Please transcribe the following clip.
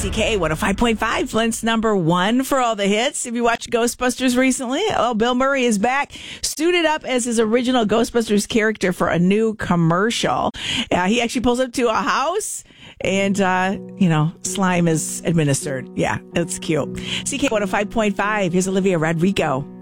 CK 105.5, Flint's number one for all the hits. If you watched Ghostbusters recently, Bill Murray is back, suited up as his original Ghostbusters character for a new commercial. He actually pulls up to a house and, slime is administered. Yeah, it's cute. CK 105.5, here's Olivia Rodrigo.